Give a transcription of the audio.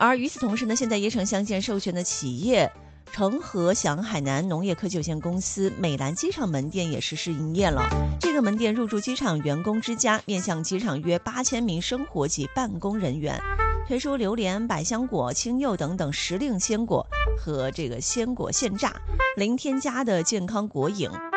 而与此同时呢，现在椰城乡建授权的企业成和祥海南农业科技有限公司美兰机场门店也实施营业了。这个门店入驻机场员工之家，面向机场约8000名生活及办公人员，推出榴莲、百香果、青柚等等时令鲜果和这个鲜果现榨，零添加的健康果饮。